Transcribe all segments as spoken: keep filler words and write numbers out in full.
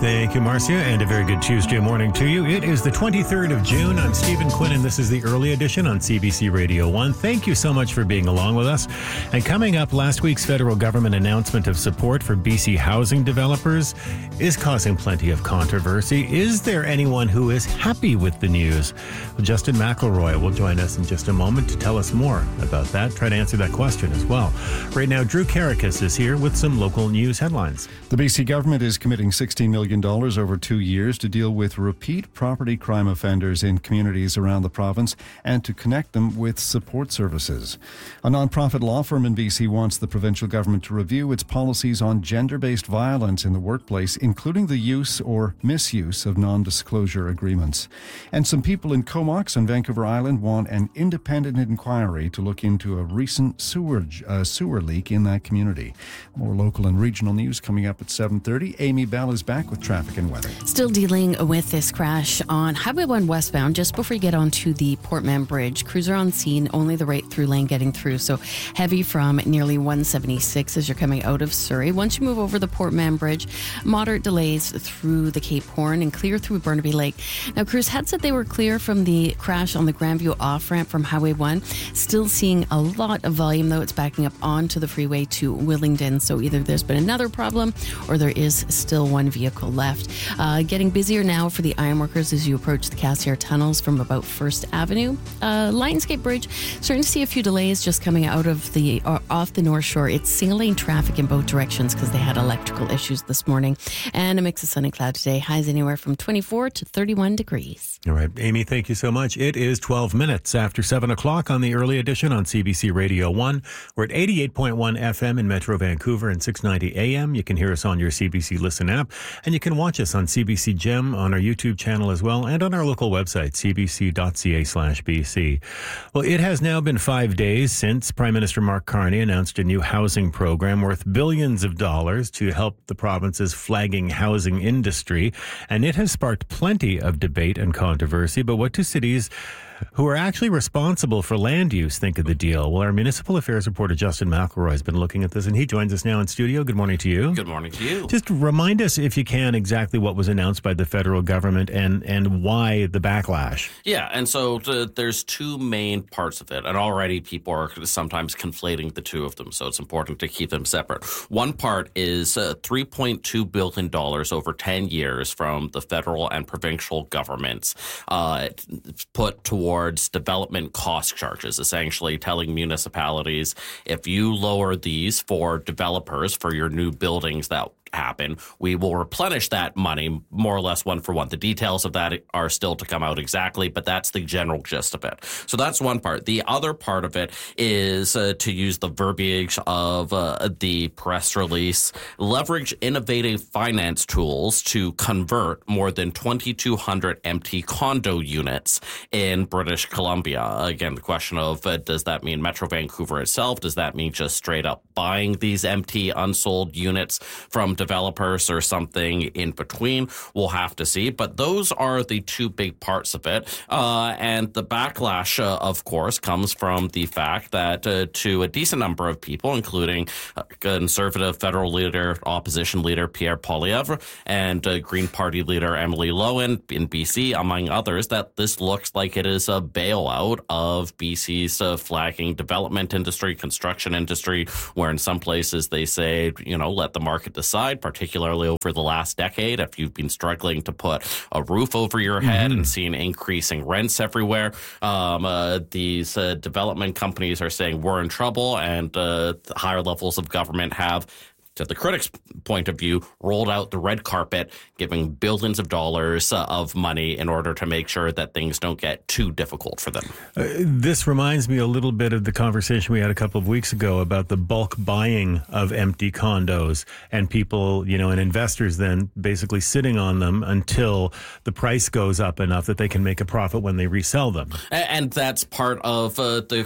Thank you, Marcia, and a very good Tuesday morning to you. It is the twenty-third of June. I'm Stephen Quinn, and this is the early edition on C B C Radio one. Thank you so much for being along with us. And coming up, last week's federal government announcement of support for B C housing developers is causing plenty of controversy. Is there anyone who is happy with the news? Well, Justin McElroy will join us in just a moment to tell us more about that, try to answer that question as well. Right now, Drew Karakis is here with some local news headlines. The B C government is committing sixteen million dollars over two years to deal with repeat property crime offenders in communities around the province and to connect them with support services. A nonprofit law firm in B C wants the provincial government to review its policies on gender-based violence in the workplace, including the use or misuse of non-disclosure agreements. And some people in Comox and Vancouver Island want an independent inquiry to look into a recent sewage, uh, sewer leak in that community. More local and regional news coming up at seven thirty. Amy Bell is back with traffic and weather. Still dealing with this crash on Highway one westbound just before you get onto the Port Mann Bridge. Crews are on scene, only the right through lane getting through, so heavy from nearly one seventy-six as you're coming out of Surrey. Once you move over the Port Mann Bridge, moderate delays through the Cape Horn and clear through Burnaby Lake. Now, crews had said they were clear from the crash on the Grandview off-ramp from Highway one. Still seeing a lot of volume, though. It's backing up onto the freeway to Willingdon, so either there's been another problem or there is still one vehicle left. Uh, getting busier now for the ironworkers as you approach the Cassiar tunnels from about First Avenue. Uh, Lionsgate Bridge, starting to see a few delays just coming out of the uh, off the North Shore. It's single lane traffic in both directions because they had electrical issues this morning. And a mix of sun and cloud today. Highs anywhere from twenty-four to thirty-one degrees. All right, Amy, thank you so much. It is twelve minutes after seven o'clock on the early edition on C B C Radio one. We're at eighty-eight point one F M in Metro Vancouver and six ninety A M. You can hear us on your C B C Listen app, and you can watch us on C B C Gem on our YouTube channel as well, and on our local website, c b c dot c a slash b c. Well, it has now been five days since Prime Minister Mark Carney announced a new housing program worth billions of dollars to help the province's flagging housing industry, and it has sparked plenty of debate and controversy. But what do cities who are actually responsible for land use think of the deal? Well, our municipal affairs reporter Justin McElroy has been looking at this, and he joins us now in studio. Good morning to you. Good morning to you. Just remind us, if you can, exactly what was announced by the federal government and, and why the backlash. Yeah, and so the, there's two main parts of it, and already people are sometimes conflating the two of them, so it's important to keep them separate. One part is uh, three point two billion dollars over ten years from the federal and provincial governments uh, put towards towards development cost charges, essentially telling municipalities, if you lower these for developers for your new buildings that happen, we will replenish that money more or less one for one. The details of that are still to come out exactly, but that's the general gist of it. So that's one part. The other part of it is, uh, to use the verbiage of uh, the press release, leverage innovative finance tools to convert more than twenty-two hundred empty condo units in British Columbia. Again, the question of, uh, does that mean Metro Vancouver itself? Does that mean just straight up buying these empty, unsold units from developers or something in between? We'll have to see. But those are the two big parts of it. Uh, and the backlash, uh, of course, comes from the fact that uh, to a decent number of people, including uh, Conservative federal leader, opposition leader Pierre Poilievre, and uh, Green Party leader Emily Lowen in B C, among others, that this looks like it is a bailout of B C's uh, flagging development industry, construction industry, where in some places they say, you know, let the market decide, particularly over the last decade. If you've been struggling to put a roof over your head mm-hmm. and seen increasing rents everywhere, um, uh, these uh, development companies are saying we're in trouble, and uh, higher levels of government have, to the critics' point of view, rolled out the red carpet, giving billions of dollars uh, of money in order to make sure that things don't get too difficult for them. Uh, this reminds me a little bit of the conversation we had a couple of weeks ago about the bulk buying of empty condos and people, you know, and investors then basically sitting on them until the price goes up enough that they can make a profit when they resell them. And, and that's part of uh, the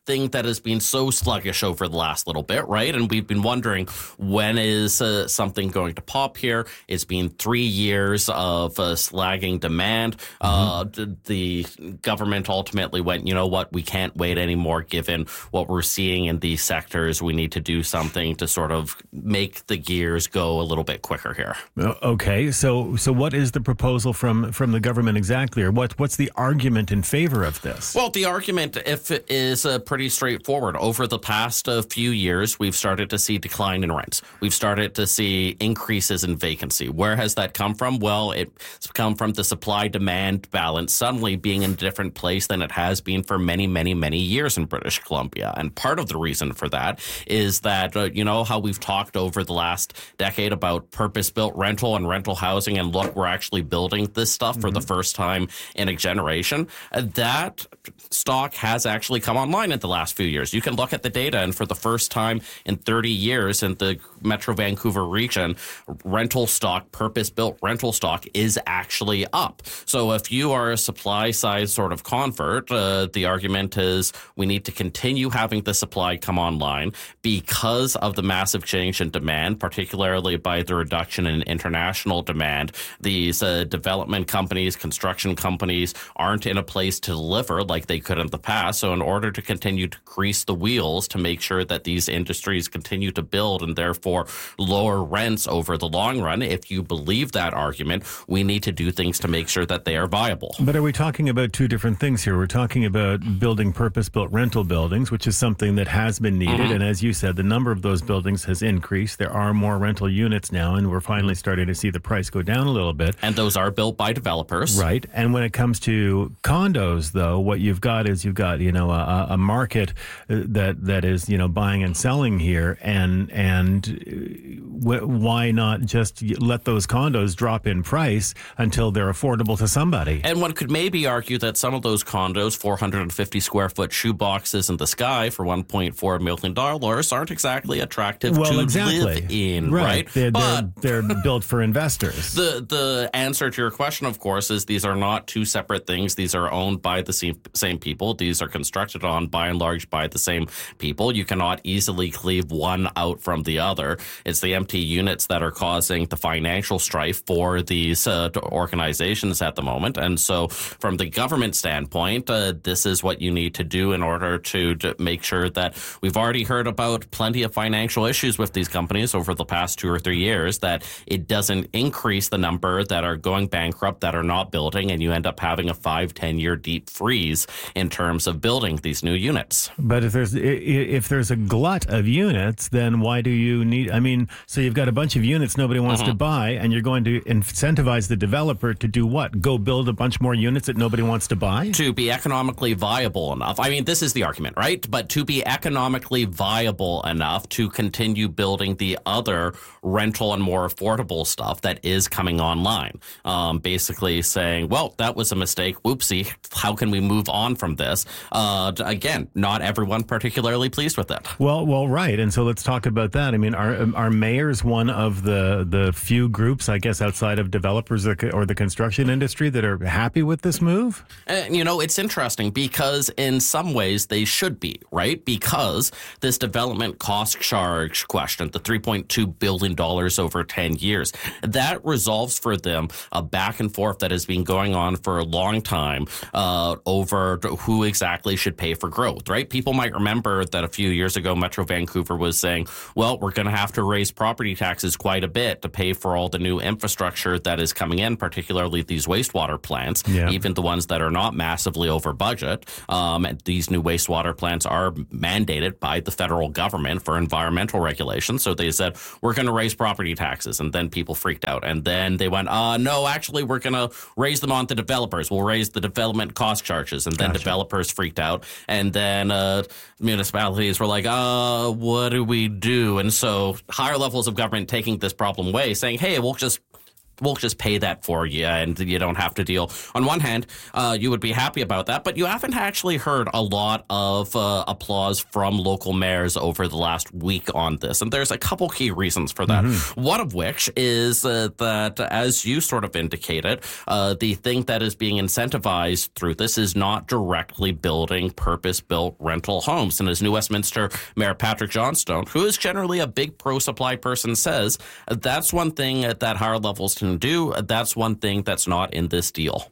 thing that has been so sluggish over the last little bit, right? And we've been wondering, when is uh, something going to pop here? It's been three years of uh, slagging demand. Mm-hmm. Uh, the government ultimately went, you know what, we can't wait anymore given what we're seeing in these sectors. We need to do something to sort of make the gears go a little bit quicker here. Okay, so so what is the proposal from, from the government exactly, or what what's the argument in favor of this? Well, the argument if it is uh, pretty straightforward. Over the past uh, few years, we've started to see decline in rents. We've started to see increases in vacancy. Where has that come from? Well, it's come from the supply-demand balance suddenly being in a different place than it has been for many, many, many years in British Columbia. And part of the reason for that is that, uh, you know, how we've talked over the last decade about purpose-built rental and rental housing, and look, we're actually building this stuff mm-hmm. for the first time in a generation. Uh, that stock has actually come online in the last few years. You can look at the data, and for the first time in thirty years in the Metro Vancouver region, rental stock, purpose-built rental stock is actually up. So if you are a supply-side sort of convert, uh, the argument is we need to continue having the supply come online because of the massive change in demand, particularly by the reduction in international demand. These uh, development companies, construction companies aren't in a place to deliver like they could in the past. So in order to continue to grease the wheels to make sure that these industries continue to build and therefore lower rents over the long run, if you believe that argument, we need to do things to make sure that they are viable. But are we talking about two different things here? We're talking about building purpose-built rental buildings, which is something that has been needed. Mm-hmm. And as you said, the number of those buildings has increased. There are more rental units now, and we're finally starting to see the price go down a little bit. And those are built by developers. Right. And when it comes to condos, though, what you've got is you've got, you know, a, a market that that is, you know, buying and selling here. And, and w- why not just let those condos drop in price until they're affordable to somebody? And one could maybe argue that some of those condos, four hundred fifty square foot shoeboxes in the sky for one point four million dollars, aren't exactly attractive well, to exactly. live in, right? right? They're, but they're, they're built for investors. The the answer to your question, of course, is these are not two separate things. These are owned by the same, same people. These are constructed on, by and large, by the same people. You cannot easily cleave one out from the other. It's the empty units that are causing the financial strife for these uh, organizations at the moment. And so from the government standpoint, uh, this is what you need to do in order to, to make sure that we've already heard about plenty of financial issues with these companies over the past two or three years, that it doesn't increase the number that are going bankrupt, that are not building, and you end up having a five, ten year deep freeze in terms of building these new units. But if there's if there's a glut of units, then why do you need, I mean, so you've got a bunch of units nobody wants mm-hmm. to buy, and you're going to incentivize the developer to do what? Go build a bunch more units that nobody wants to buy? To be economically viable enough. I mean, this is the argument, right? But to be economically viable enough to continue building the other rental and more affordable stuff that is coming online. Um, basically saying, well, that was a mistake. Whoopsie. How can we move on from this? Uh, again, not everyone particularly pleased with it. Well, well, right. And so let's talk about that. I mean, are, are mayors one of the, the few groups, I guess, outside of developers or the construction industry that are happy with this move? And, you know, it's interesting because in some ways they should be, right? Because this development cost charge question, the three point two billion dollars over ten years, that resolves for them a back and forth that has been going on for a long time uh, over who exactly should pay for growth, right? People might remember that a few years ago, Metro Vancouver was saying, well, we're going to have to raise property taxes quite a bit to pay for all the new infrastructure that is coming in, particularly these wastewater plants, yeah. even the ones that are not massively over budget. Um, these new wastewater plants are mandated by the federal government for environmental regulations. So they said, we're going to raise property taxes. And then people freaked out. And then they went, uh, no, actually, we're going to raise them on the developers. We'll raise the development cost charges. And then gotcha. developers freaked out. And then uh, municipalities were like, uh, what do we do? And so higher levels of government taking this problem away, saying, hey, we'll just we'll just pay that for you and you don't have to deal. On one hand, uh, you would be happy about that, but you haven't actually heard a lot of uh, applause from local mayors over the last week on this. And there's a couple key reasons for that. Mm-hmm. One of which is uh, that, as you sort of indicated, uh, the thing that is being incentivized through this is not directly building purpose-built rental homes. And as New Westminster Mayor Patrick Johnstone, who is generally a big pro-supply person, says, that's one thing that higher levels can do. That's one thing that's not in this deal.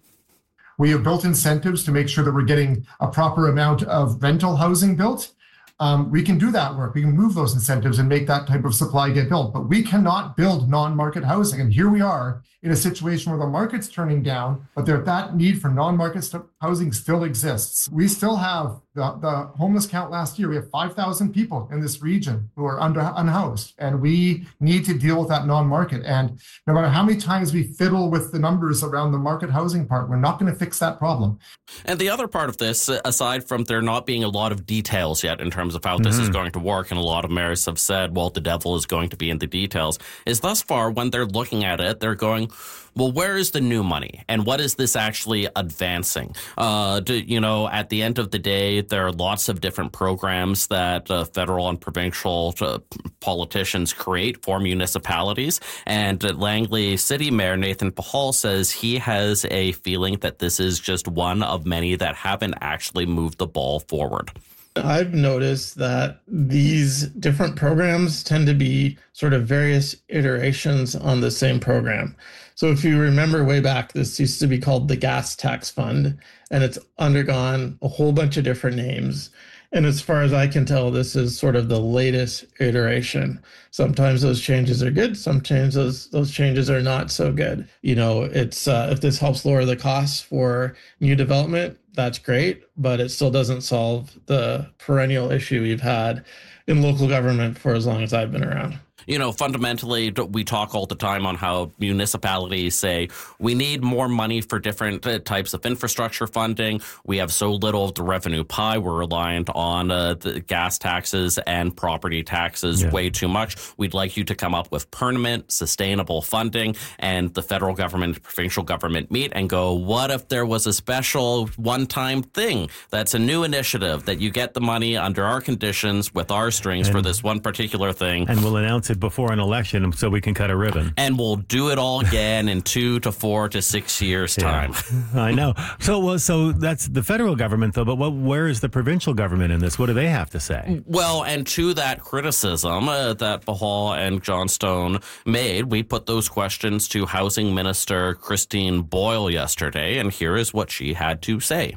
We have built incentives to make sure that we're getting a proper amount of rental housing built. Um, we can do that work. We can move those incentives and make that type of supply get built. But we cannot build non-market housing. And here we are in a situation where the market's turning down, but there, that need for non-market st- housing still exists. We still have the, the homeless count last year. We have five thousand people in this region who are under, unhoused, and we need to deal with that non-market. And no matter how many times we fiddle with the numbers around the market housing part, we're not going to fix that problem. And the other part of this, aside from there not being a lot of details yet in terms of how mm-hmm. this is going to work, and a lot of mayors have said, well, the devil is going to be in the details, is thus far when they're looking at it, they're going, well, where is the new money? And what is this actually advancing? Uh, do, you know, at the end of the day, there are lots of different programs that uh, federal and provincial uh, politicians create for municipalities. And uh, Langley City Mayor Nathan Pahal says he has a feeling that this is just one of many that haven't actually moved the ball forward. I've noticed that these different programs tend to be sort of various iterations on the same program. So if you remember way back, this used to be called the Gas Tax Fund, and it's undergone a whole bunch of different names. And as far as I can tell, this is sort of the latest iteration. Sometimes those changes are good. Some changes, those changes are not so good. You know, it's uh, if this helps lower the costs for new development, that's great, but it still doesn't solve the perennial issue we've had in local government for as long as I've been around. You know, fundamentally, we talk all the time on how municipalities say we need more money for different uh, types of infrastructure funding. We have so little of the revenue pie. We're reliant on uh, the gas taxes and property taxes yeah. way too much. We'd like you to come up with permanent, sustainable funding. And the federal government and provincial government meet and go, what if there was a special one-time thing that's a new initiative that you get the money under our conditions with our strings and, for this one particular thing? And we'll announce it before an election so we can cut a ribbon. And we'll do it all again in two to four to six years' time. Yeah, I know. So well, so that's the federal government, though, but what, where is the provincial government in this? What do they have to say? Well, and to that criticism uh, that Pahal and Johnstone made, we put those questions to Housing Minister Christine Boyle yesterday, and here is what she had to say.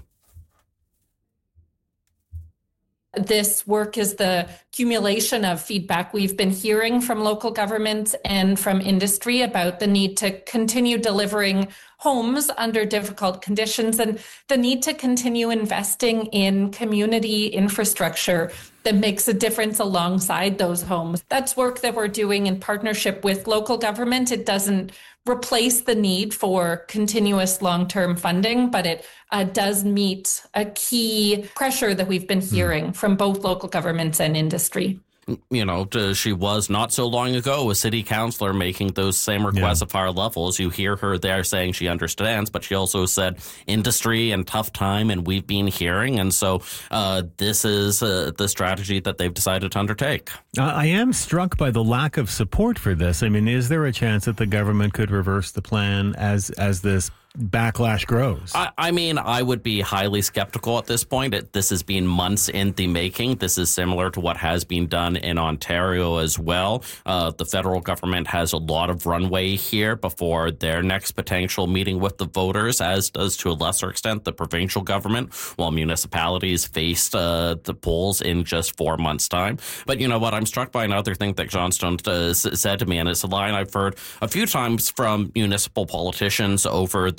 This work is the accumulation of feedback we've been hearing from local governments and from industry about the need to continue delivering homes under difficult conditions and the need to continue investing in community infrastructure that makes a difference alongside those homes. That's work that we're doing in partnership with local government. It doesn't replace the need for continuous long-term funding, but it uh, does meet a key pressure that we've been hearing mm. from both local governments and industry. You know, she was not so long ago a city councillor making those same requests yeah. at higher levels. You hear her there saying she understands, but she also said industry and tough time, and we've been hearing. And so uh, this is uh, the strategy that they've decided to undertake. I am struck by the lack of support for this. I mean, is there a chance that the government could reverse the plan as as this backlash grows? I, I mean, I would be highly skeptical at this point. It, this has been months in the making. This is similar to what has been done in Ontario as well. Uh, the federal government has a lot of runway here before their next potential meeting with the voters, as does to a lesser extent the provincial government, while municipalities faced uh, the polls in just four months' time. But you know what? I'm struck by another thing that Johnstone uh, said to me, and it's a line I've heard a few times from municipal politicians over the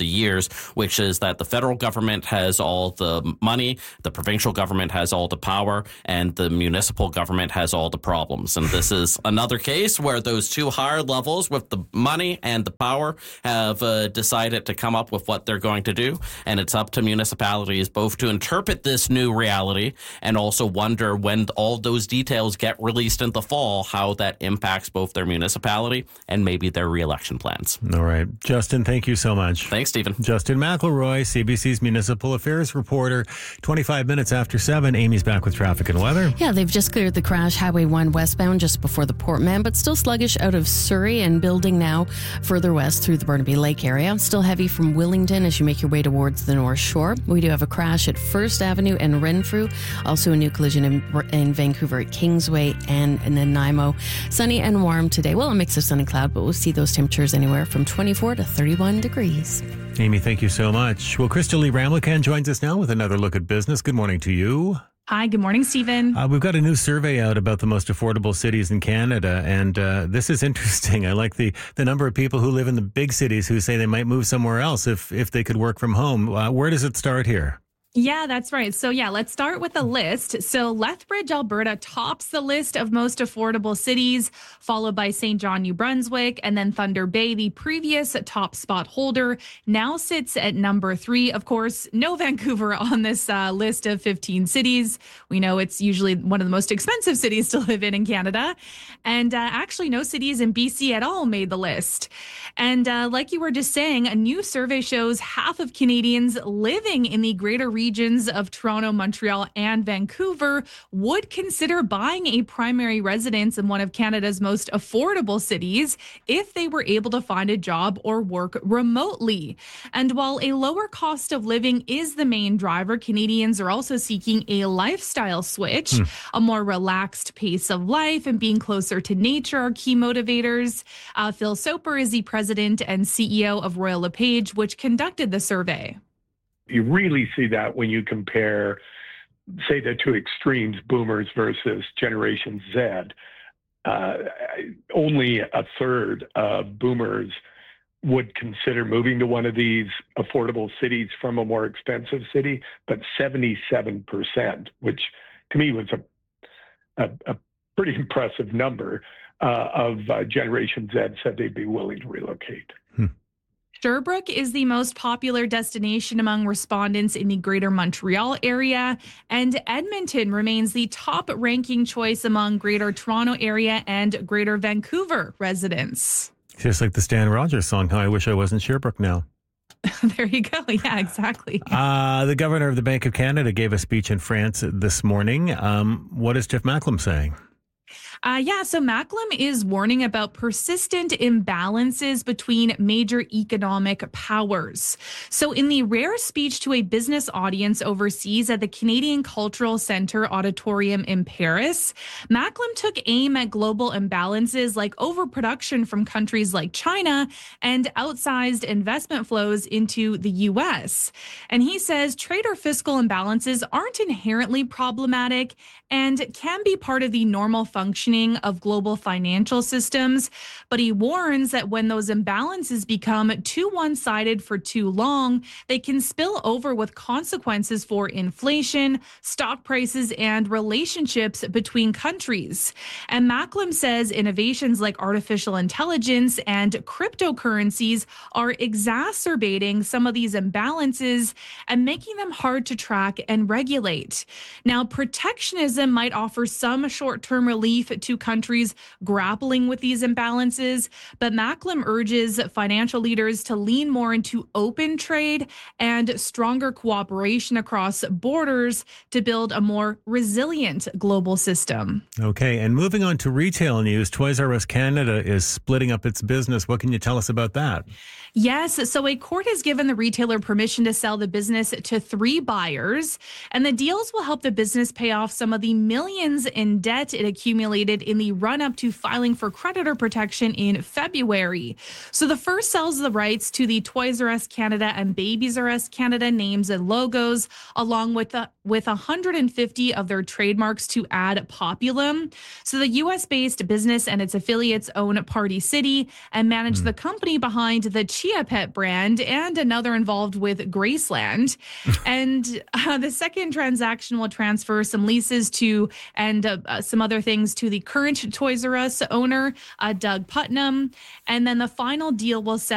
the years, which is that the federal government has all the money, the provincial government has all the power, and the municipal government has all the problems. And this is another case where those two higher levels with the money and the power have uh, decided to come up with what they're going to do. And it's up to municipalities both to interpret this new reality and also wonder when all those details get released in the fall, how that impacts both their municipality and maybe their re-election plans. All right. Justin, thank you so much. Thanks, Stephen. Justin McElroy, C B C's municipal affairs reporter. twenty-five minutes after seven, Amy's back with traffic and weather. Yeah, they've just cleared the crash, Highway one westbound just before the Portman, but still sluggish out of Surrey and building now further west through the Burnaby Lake area. Still heavy from Willingdon as you make your way towards the North Shore. We do have a crash at First Avenue and Renfrew. Also a new collision in, in Vancouver at Kingsway and in Nanaimo. Sunny and warm today. Well, a mix of sun and cloud, but we'll see those temperatures anywhere from twenty-four to thirty-one degrees. Amy, thank you so much. Well, Crystal Lee Ramlakan joins us now with another look at business. Good morning to you. Hi, good morning, Stephen. Uh, we've got a new survey out about the most affordable cities in Canada, and uh, this is interesting. I like the, the number of people who live in the big cities who say they might move somewhere else if, if they could work from home. Uh, where does it start here? Yeah, that's right. So yeah, let's start with a list. So Lethbridge, Alberta tops the list of most affordable cities, followed by Saint John, New Brunswick, and then Thunder Bay, the previous top spot holder, now sits at number three. Of course, no Vancouver on this uh, list of fifteen cities. We know it's usually one of the most expensive cities to live in in Canada. And uh, actually no cities in B C at all made the list. And uh, like you were just saying, a new survey shows half of Canadians living in the greater region regions of Toronto, Montreal, and Vancouver would consider buying a primary residence in one of Canada's most affordable cities if they were able to find a job or work remotely. And while a lower cost of living is the main driver, Canadians are also seeking a lifestyle switch. Hmm. A more relaxed pace of life and being closer to nature are key motivators. Uh, Phil Soper is the president and C E O of Royal LePage, which conducted the survey. You really see that when you compare, say, the two extremes, boomers versus Generation Z. Uh, only a third of boomers would consider moving to one of these affordable cities from a more expensive city, but seventy-seven percent, which to me was a, a, a pretty impressive number uh, of uh, Generation Z said they'd be willing to relocate. Hmm. Sherbrooke is the most popular destination among respondents in the Greater Montreal area, and Edmonton remains the top-ranking choice among Greater Toronto area and Greater Vancouver residents. Just like the Stan Rogers song, How I Wish I Wasn't Sherbrooke Now. There you go. Yeah, exactly. Uh, the governor of the Bank of Canada gave a speech in France this morning. Um, what is Jeff Macklem saying? Uh, yeah, so Macklem is warning about persistent imbalances between major economic powers. So in the rare speech to a business audience overseas at the Canadian Cultural Centre Auditorium in Paris, Macklem took aim at global imbalances like overproduction from countries like China and outsized investment flows into the U S. And he says trade or fiscal imbalances aren't inherently problematic and can be part of the normal functioning of global financial systems, but he warns that when those imbalances become too one-sided for too long, they can spill over with consequences for inflation, stock prices, and relationships between countries. And Macklem says innovations like artificial intelligence and cryptocurrencies are exacerbating some of these imbalances and making them hard to track and regulate. Now, protectionism might offer some short-term relief to countries grappling with these imbalances, but Macklem urges financial leaders to lean more into open trade and stronger cooperation across borders to build a more resilient global system. Okay, and moving on to retail news, Toys R Us Canada is splitting up its business. What can you tell us about that? Yes, so a court has given the retailer permission to sell the business to three buyers, and the deals will help the business pay off some of the millions in debt it accumulated in the run-up to filing for creditor protection in February. So the first sells the rights to the Toys R Us Canada and Babies R Us Canada names and logos, along with the with one hundred fifty of their trademarks to add Populum. So the U S-based business and its affiliates own Party City and manage mm. the company behind the Chia Pet brand and another involved with Graceland. and uh, the second transaction will transfer some leases to and uh, uh, some other things to the current Toys R Us owner, uh, Doug Putnam. And then the final deal will sell